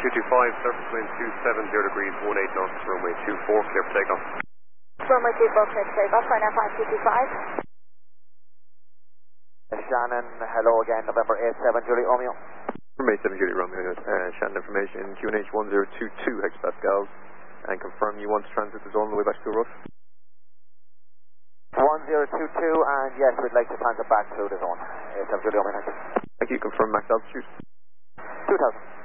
225, surface wind 270 degrees, 18 knots, runway 24, clear for takeoff. Runway 24, clear for takeoff, for now 5225. Shannon, hello again, November 87, Julie Romeo. Runway 7 Julie Romeo, Shannon information, QNH 1022 hectopascals, and confirm you want to transit the zone all the way back to Rough. 1022, and yes, we'd like to transit back through the zone. 87 Julie Romeo, thank you. Thank you, confirm max altitude. 2000.